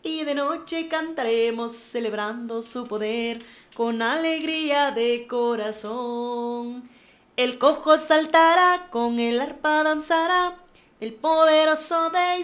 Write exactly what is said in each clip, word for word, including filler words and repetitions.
y de noche cantaremos celebrando su poder con alegría de corazón. El cojo saltará, con el arpa danzará, el poderoso de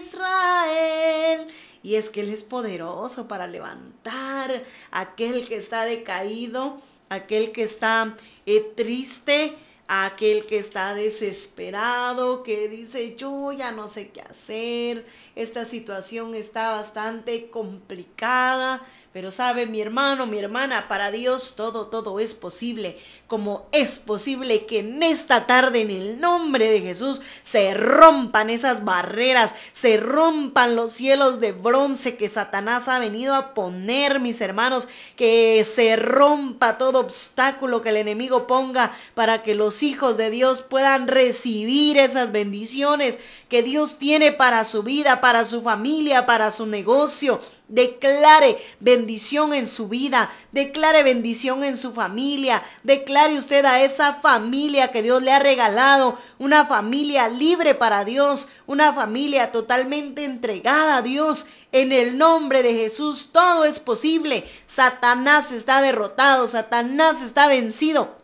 Israel. Y es que Él es poderoso para levantar a aquel que está decaído, aquel que está eh, triste, aquel que está desesperado, que dice yo ya no sé qué hacer, esta situación está bastante complicada. Pero sabe mi hermano, mi hermana, para Dios todo, todo es posible. Como es posible que en esta tarde, en el nombre de Jesús, se rompan esas barreras, se rompan los cielos de bronce que Satanás ha venido a poner, mis hermanos, que se rompa todo obstáculo que el enemigo ponga para que los hijos de Dios puedan recibir esas bendiciones que Dios tiene para su vida, para su familia, para su negocio. Declare bendición en su vida, declare bendición en su familia, declare usted a esa familia que Dios le ha regalado, una familia libre para Dios, una familia totalmente entregada a Dios. En el nombre de Jesús todo es posible. Satanás está derrotado, Satanás está vencido.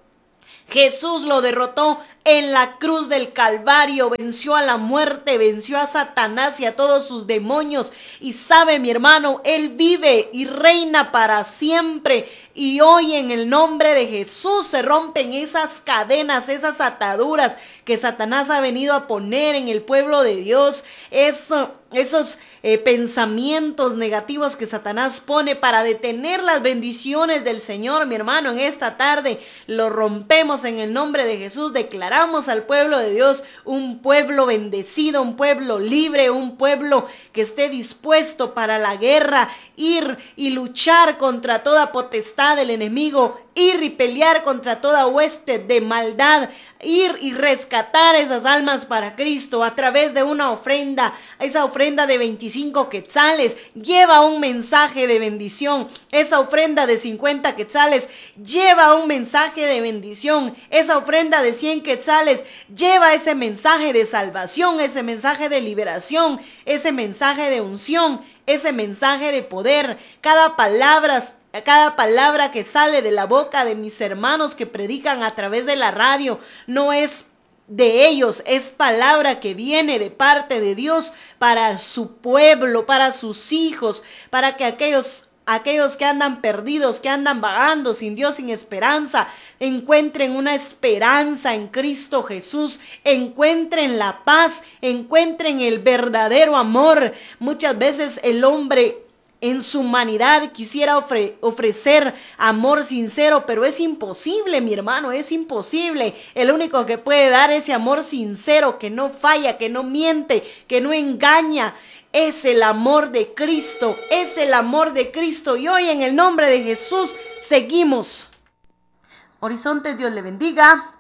Jesús lo derrotó en la cruz del Calvario, venció a la muerte, venció a Satanás y a todos sus demonios. Y sabe, mi hermano, Él vive y reina para siempre. Y hoy en el nombre de Jesús se rompen esas cadenas, esas ataduras que Satanás ha venido a poner en el pueblo de Dios. Eso, esos eh, pensamientos negativos que Satanás pone para detener las bendiciones del Señor, mi hermano, en esta tarde lo rompemos en el nombre de Jesús. Declaramos al pueblo de Dios un pueblo bendecido, un pueblo libre, un pueblo que esté dispuesto para la guerra, ir y luchar contra toda potestad del enemigo, ir y pelear contra toda hueste de maldad, ir y rescatar esas almas para Cristo a través de una ofrenda. Esa ofrenda de veinticinco quetzales lleva un mensaje de bendición. Esa ofrenda de cincuenta quetzales lleva un mensaje de bendición. Esa ofrenda de cien quetzales lleva ese mensaje de salvación, ese mensaje de liberación, ese mensaje de unción, ese mensaje de poder. Cada palabra Cada palabra que sale de la boca de mis hermanos que predican a través de la radio no es de ellos, es palabra que viene de parte de Dios para su pueblo, para sus hijos, para que aquellos Aquellos que andan perdidos, que andan vagando sin Dios, sin esperanza, encuentren una esperanza en Cristo Jesús, encuentren la paz, encuentren el verdadero amor. Muchas veces el hombre en su humanidad quisiera ofre- ofrecer amor sincero, pero es imposible, mi hermano, es imposible. El único que puede dar ese amor sincero, que no falla, que no miente, que no engaña, es el amor de Cristo, es el amor de Cristo. Y hoy en el nombre de Jesús seguimos. Horizonte, Dios le bendiga.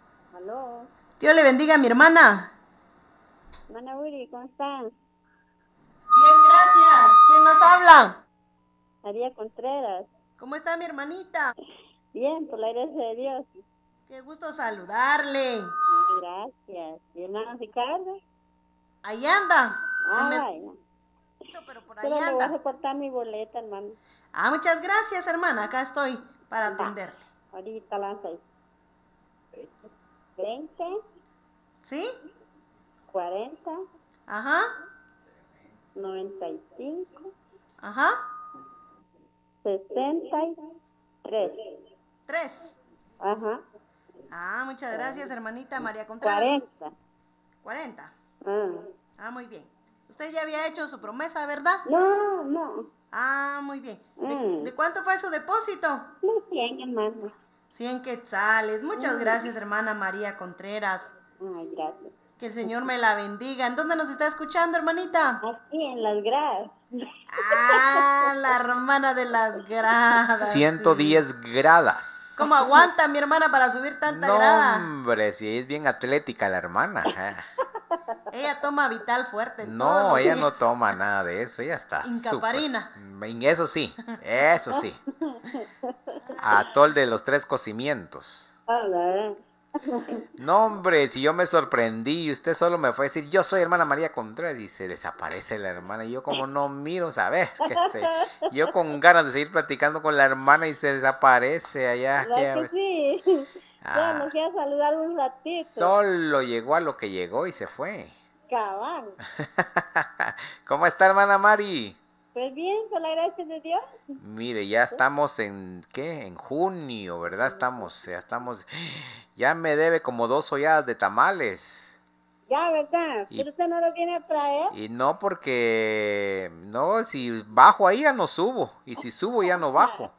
Aló. Dios le bendiga, mi hermana. Hermana Uri, ¿cómo estás? Bien, gracias. ¿Quién nos habla? María Contreras. ¿Cómo está mi hermanita? Bien, por la gracia de Dios. Qué gusto saludarle. Ay, gracias. ¿Y hermano Ricardo? Ahí anda. Se Ah, me... vaya. Pero por ahí Pero le voy a anda. reportar mi boleta, hermano. Ah, muchas gracias, hermana. Acá estoy para Va. atenderle. Ahorita lanza veinte, ¿Sí? cuarenta, Ajá. noventa y cinco, Ajá. sesenta y tres. Tres. Ajá. Ah, muchas gracias, hermanita María Contreras. cuarenta. cuarenta. Ah. Ah, muy bien. Usted ya había hecho su promesa, ¿verdad? No, no. Ah, muy bien. ¿De, Mm. ¿de cuánto fue su depósito? No, cien, hermano. cien quetzales. Muchas Mm. gracias, hermana María Contreras. Ay, gracias. Que el Señor me la bendiga. ¿En dónde nos está escuchando, hermanita? Aquí en las gradas. Ah, la hermana de las gradas. ciento diez sí. gradas. ¿Cómo aguanta mi hermana para subir tanta No, grada? hombre, si es bien atlética la hermana. eh. Ella toma Vital Fuerte. todos No, los ella días. no toma nada de eso, ella está Incaparina. súper. En eso sí, eso sí. Atol de los tres cocimientos. Hola. No, hombre, si yo me sorprendí y usted solo me fue a decir, yo soy hermana María Contreras, y se desaparece la hermana. Y yo como no miro, ¿sabes? ¿Qué sé? Yo con ganas de seguir platicando con la hermana y se desaparece allá. ¿Verdad ¿Qué que ves? sí? Solo Ah, nos queda saludar un ratito. solo llegó a lo que llegó y se fue. Cabal. ¿Cómo está, hermana Mari? Pues bien, con la gracia de Dios. Mire, ya estamos en, ¿qué? En junio, ¿verdad? Estamos, ya estamos, ya me debe como dos olladas de tamales. Ya, ¿verdad? Y, Pero usted no lo viene a traer. y no porque, no, si bajo ahí ya no subo, y si subo ya no bajo.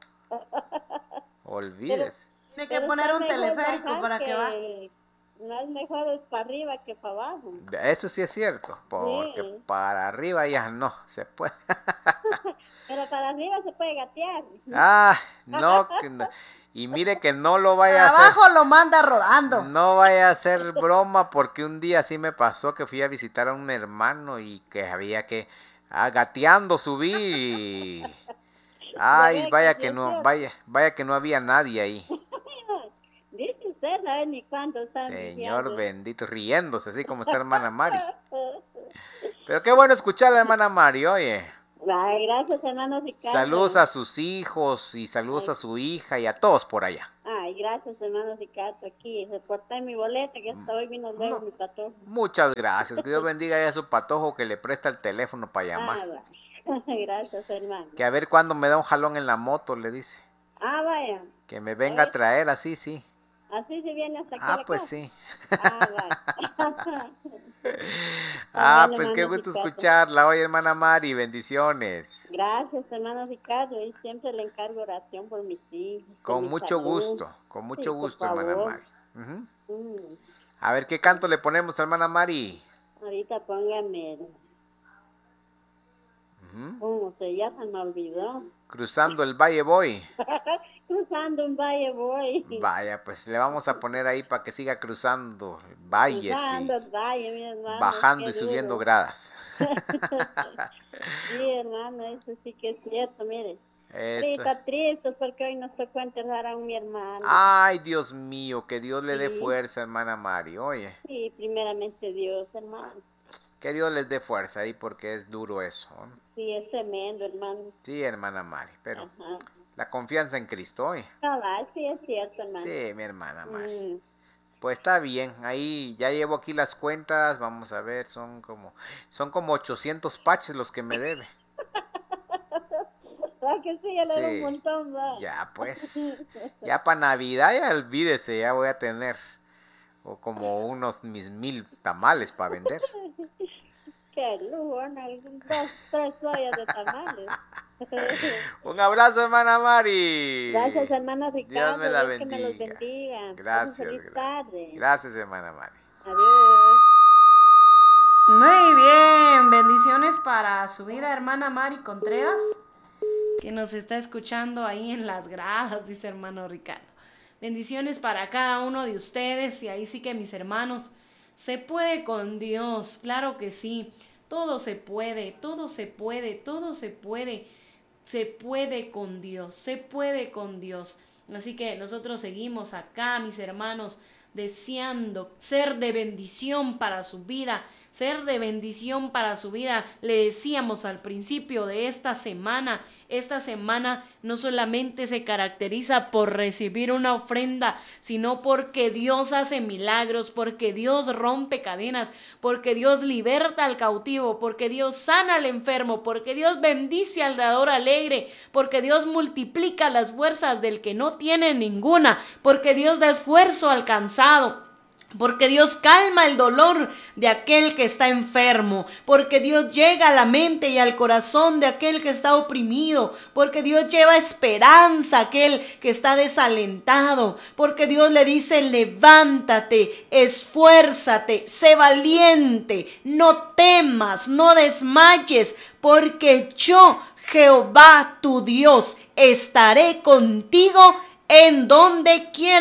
Pero, Olvídese. Tiene que pero poner está un mejor teleférico bajar para que baje. que... No es mejor es para arriba que para abajo. Eso sí es cierto, porque Sí. para arriba ya no se puede. Pero para arriba se puede gatear. Ah, no, que no. Y mire que no lo vaya a Para hacer. abajo lo manda rodando. No vaya a hacer broma porque un día sí me pasó que fui a visitar a un hermano y que había que ah, gateando subí y ay, ve que vaya sí que es no, cierto. vaya, vaya que no había nadie ahí. Dice usted, ¿sabe ni cuánto están Señor diciendo? bendito, riéndose así como está hermana Mari. Pero qué bueno escuchar a la hermana Mari, oye. Ay, gracias, hermano Ricardo. Saludos a sus hijos y saludos Ay. a su hija y a todos por allá. Ay, gracias, hermano Ricardo. Aquí reporté mi boleta, que hasta hoy vino luego No. mi patrón. Muchas gracias. Que Dios bendiga a su patojo que le presta el teléfono para llamar. Ah, vaya. Gracias, hermano. Que a ver cuándo me da un jalón en la moto, le dice. Ah, vaya. Que me venga a traer, así sí. Así se viene hasta aquí a Ah, la pues casa. sí. Ah, vaya. Ah, bueno, pues qué hermano gusto Ricardo. escucharla. Oye, hermana Mari, bendiciones. Gracias, hermano Ricardo. Y siempre le encargo oración por mis hijos. por Con mi mucho salud. gusto, con mucho Sí, por gusto, hermana favor. Mari. Ujú. Mm, A ver, ¿qué canto le ponemos, hermana Mari? ahorita póngame el... Ujú. ¿Cómo se llama? Me olvidó. Cruzando el valle voy. Cruzando un valle voy. Vaya, pues le vamos a poner ahí para que siga cruzando valles y Cruzando el valle, mi hermano. bajando qué y subiendo duro. gradas. Sí, hermano, eso sí que es cierto, mire. Esto. Ahorita triste porque hoy nos tocó enterrar a un mi hermano. Ay, Dios mío, que Dios le dé Sí. fuerza, hermana Mari. Oye, Sí, primeramente Dios, hermano. que Dios les dé fuerza ahí porque es duro eso. ¿No? Sí, es tremendo, hermano. Sí, hermana Mari, pero Ajá. la confianza en Cristo, oye. Cabal, sí es cierto, hermano. Sí, mi hermana Mari. Mm. Pues está bien, ahí ya llevo aquí las cuentas, vamos a ver, son como son como ochocientos paches los que me debe. ¿Verdad que sí? Ya le da un Sí, montón, ¿verdad? ya pues, ya para Navidad ya olvídese, ya voy a tener o como unos mis mil tamales para vender. Qué lujo, ¿no? Dos, tres ollas de tamales. Un abrazo, hermana Mari. Gracias, hermana Ricardo. Dios me la Dios que me los bendiga. bendiga. Gracias, Feliz gra- tarde. gracias, hermana Mari. Adiós. Muy bien, bendiciones para su vida, hermana Mari Contreras, que nos está escuchando ahí en las gradas, dice hermano Ricardo. Bendiciones para cada uno de ustedes y ahí sí que mis hermanos, se puede con Dios, claro que sí, todo se puede, todo se puede, todo se puede, se puede con Dios, se puede con Dios. Así que nosotros seguimos acá, mis hermanos, deseando ser de bendición para su vida, ser de bendición para su vida. Le decíamos al principio de esta semana, esta semana no solamente se caracteriza por recibir una ofrenda, sino porque Dios hace milagros, porque Dios rompe cadenas, porque Dios liberta al cautivo, porque Dios sana al enfermo, porque Dios bendice al dador alegre, porque Dios multiplica las fuerzas del que no tiene ninguna, porque Dios da esfuerzo al cansado. Porque Dios calma el dolor de aquel que está enfermo, porque Dios llega a la mente y al corazón de aquel que está oprimido, porque Dios lleva esperanza a aquel que está desalentado, porque Dios le dice: levántate, esfuérzate, sé valiente, no temas, no desmayes, porque yo, Jehová tu Dios, estaré contigo en donde quiera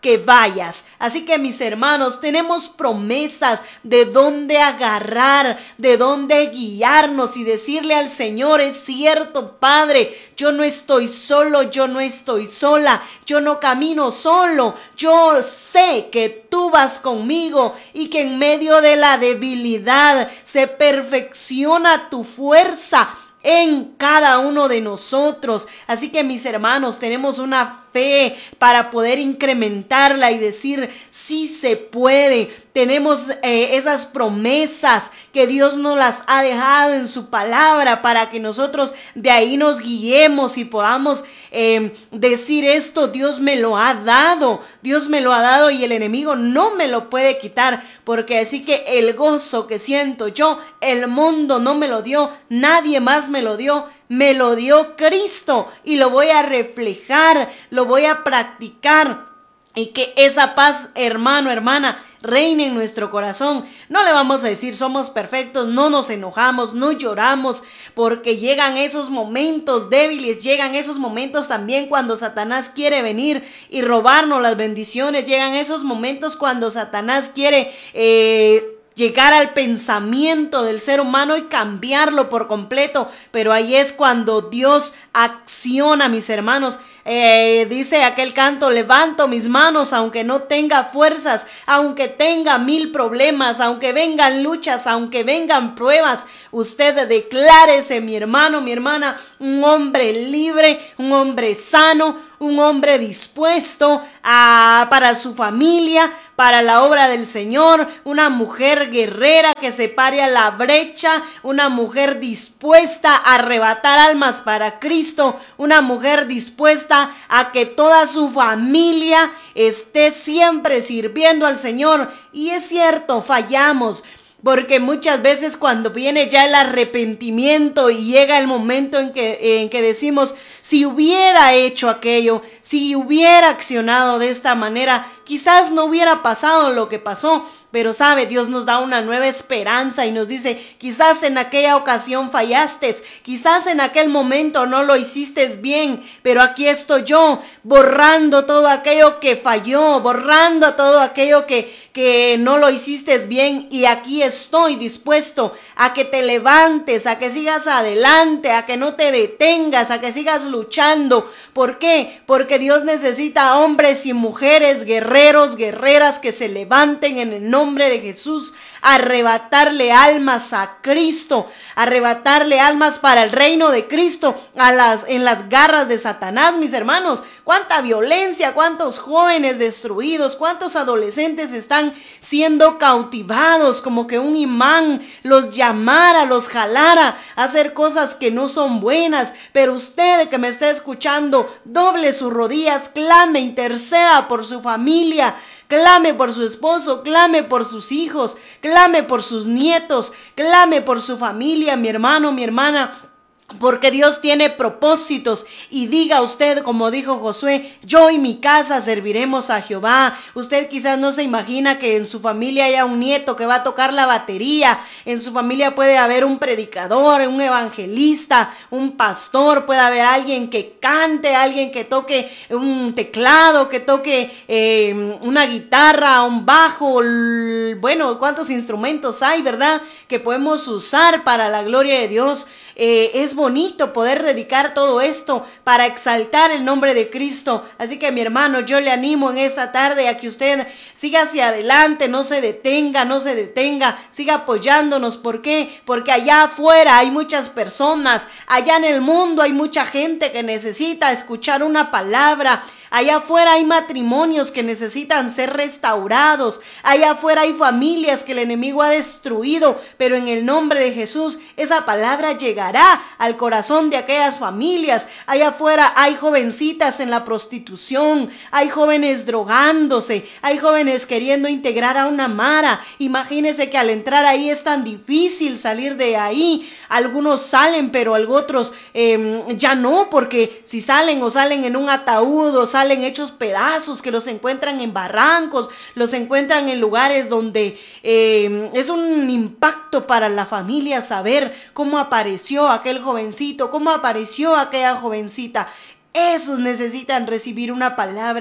que vayas. Así que mis hermanos, tenemos promesas de dónde agarrar, de dónde guiarnos y decirle al Señor: es cierto, Padre, yo no estoy solo, yo no estoy sola, yo no camino solo, yo sé que tú vas conmigo y que en medio de la debilidad se perfecciona tu fuerza en cada uno de nosotros. Así que mis hermanos, tenemos una fe para poder incrementarla y decir: sí se puede. Tenemos eh, esas promesas que Dios nos las ha dejado en su palabra para que nosotros de ahí nos guiemos y podamos eh, decir: esto Dios me lo ha dado, Dios me lo ha dado y el enemigo no me lo puede quitar, porque así que el gozo que siento yo, el mundo no me lo dio, nadie más me lo dio, me lo dio Cristo y lo voy a reflejar, lo voy a practicar. Y que esa paz, hermano, hermana, reine en nuestro corazón. No le vamos a decir somos perfectos, no nos enojamos, no lloramos, porque llegan esos momentos débiles, llegan esos momentos también cuando Satanás quiere venir y robarnos las bendiciones, llegan esos momentos cuando Satanás quiere eh, llegar al pensamiento del ser humano y cambiarlo por completo, pero ahí es cuando Dios acciona, mis hermanos. Eh, dice aquel canto: levanto mis manos aunque no tenga fuerzas, aunque tenga mil problemas, aunque vengan luchas, aunque vengan pruebas. Usted declárese, mi hermano, mi hermana, un hombre libre, un hombre sano, un hombre dispuesto a, para su familia, para la obra del Señor, una mujer guerrera que se pare a la brecha, una mujer dispuesta a arrebatar almas para Cristo, una mujer dispuesta a que toda su familia esté siempre sirviendo al Señor. Y es cierto, fallamos, porque muchas veces cuando viene ya el arrepentimiento y llega el momento en que, en que decimos: si hubiera hecho aquello, si hubiera accionado de esta manera, quizás no hubiera pasado lo que pasó. Pero sabe, Dios nos da una nueva esperanza y nos dice: quizás en aquella ocasión fallaste, quizás en aquel momento no lo hiciste bien, pero aquí estoy yo borrando todo aquello que falló, borrando todo aquello que, que no lo hiciste bien, y aquí estoy dispuesto a que te levantes, a que sigas adelante, a que no te detengas, a que sigas luchando. ¿Por qué? Porque Dios necesita hombres y mujeres, guerreros, guerreras que se levanten en el nombre de Jesús, arrebatarle almas a Cristo, arrebatarle almas para el reino de Cristo a las, en las garras de Satanás, mis hermanos. Cuánta violencia, cuántos jóvenes destruidos, cuántos adolescentes están siendo cautivados, como que un imán los llamara, los jalara a hacer cosas que no son buenas. Pero usted que me está escuchando, doble sus rodillas, clame, interceda por su familia, clame por su esposo, clame por sus hijos, clame por sus nietos, clame por su familia, mi hermano, mi hermana. Porque Dios tiene propósitos, y diga usted, como dijo Josué: yo y mi casa serviremos a Jehová. Usted quizás no se imagina que en su familia haya un nieto que va a tocar la batería, en su familia puede haber un predicador, un evangelista, un pastor, puede haber alguien que cante, alguien que toque un teclado, que toque eh, una guitarra, un bajo. Bueno, cuántos instrumentos hay, ¿verdad?, que podemos usar para la gloria de Dios. Eh, es bonito poder dedicar todo esto para exaltar el nombre de Cristo. Así que, mi hermano, yo le animo en esta tarde a que usted siga hacia adelante, no se detenga, no se detenga, siga apoyándonos. ¿Por qué? Porque allá afuera hay muchas personas, allá en el mundo hay mucha gente que necesita escuchar una palabra. Allá afuera hay matrimonios que necesitan ser restaurados. Allá afuera hay familias que el enemigo ha destruido, pero en el nombre de Jesús esa palabra llegará al corazón de aquellas familias. Allá afuera hay jovencitas en la prostitución, hay jóvenes drogándose, hay jóvenes queriendo integrar a una mara. Imagínense que al entrar ahí es tan difícil salir de ahí. Algunos salen, pero otros eh, ya no, porque si salen o salen en un ataúd o salen hechos pedazos, que los encuentran en barrancos, los encuentran en lugares donde eh, es un impacto para la familia saber cómo apareció aquel jovencito, cómo apareció aquella jovencita. Esos necesitan recibir una palabra,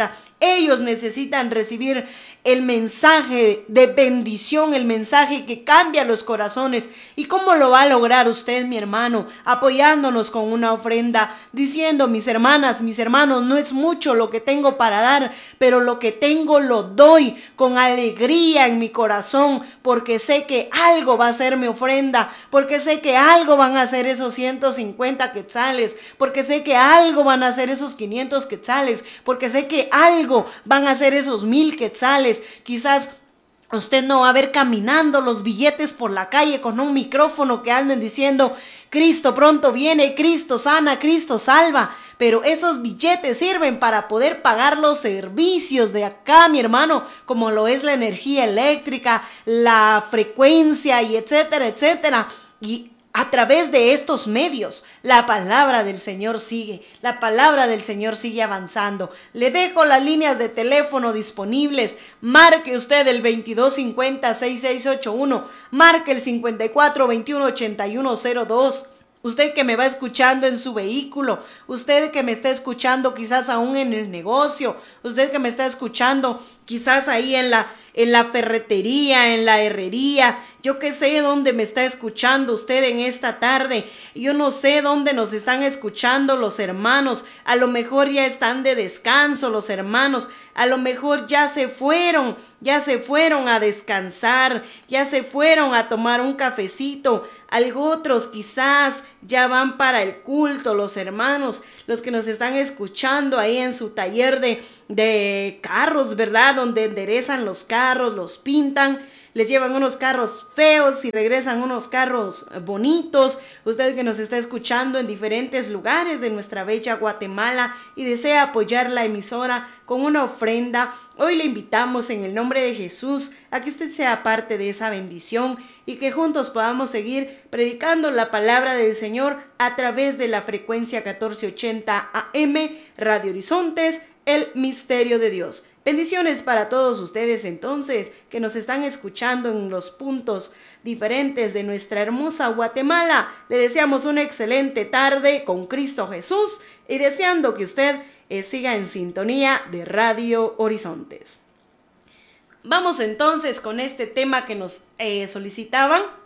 Ellos necesitan recibir el mensaje de bendición, el mensaje que cambia los corazones. ¿Y cómo lo va a lograr usted, mi hermano? Apoyándonos con una ofrenda, diciendo: mis hermanas, mis hermanos, no es mucho lo que tengo para dar, pero lo que tengo lo doy con alegría en mi corazón, porque sé que algo va a ser mi ofrenda, porque sé que algo van a ser esos ciento cincuenta quetzales, porque sé que algo van a ser esos quinientos quetzales, porque sé que algo van a ser esos mil quetzales. Quizás usted no va a ver caminando los billetes por la calle con un micrófono que anden diciendo: Cristo pronto viene, Cristo sana, Cristo salva. Pero esos billetes sirven para poder pagar los servicios de acá, mi hermano, como lo es la energía eléctrica, la frecuencia y etcétera, etcétera. Y a través de estos medios, la palabra del Señor sigue, la palabra del Señor sigue avanzando. Le dejo las líneas de teléfono disponibles. Marque usted el veintidós cincuenta, sesenta y seis ochenta y uno, marque el cincuenta y cuatro veintiuno ochenta y uno cero dos. Usted que me va escuchando en su vehículo, usted que me está escuchando quizás aún en el negocio, usted que me está escuchando quizás ahí en la, en la ferretería, en la herrería, yo que sé dónde me está escuchando usted en esta tarde, yo no sé dónde nos están escuchando los hermanos, a lo mejor ya están de descanso los hermanos, a lo mejor ya se fueron, ya se fueron a descansar, ya se fueron a tomar un cafecito, algo otros quizás ya van para el culto, los hermanos, los que nos están escuchando ahí en su taller de, de carros, ¿verdad? Donde enderezan los carros, los pintan, les llevan unos carros feos y regresan unos carros bonitos. Usted que nos está escuchando en diferentes lugares de nuestra bella Guatemala y desea apoyar la emisora con una ofrenda, hoy le invitamos en el nombre de Jesús a que usted sea parte de esa bendición y que juntos podamos seguir predicando la palabra del Señor a través de la frecuencia catorce ochenta A M, Radio Horizontes, el misterio de Dios. Bendiciones para todos ustedes entonces que nos están escuchando en los puntos diferentes de nuestra hermosa Guatemala. Le deseamos una excelente tarde con Cristo Jesús y deseando que usted eh, siga en sintonía de Radio Horizontes. Vamos entonces con este tema que nos eh, solicitaban.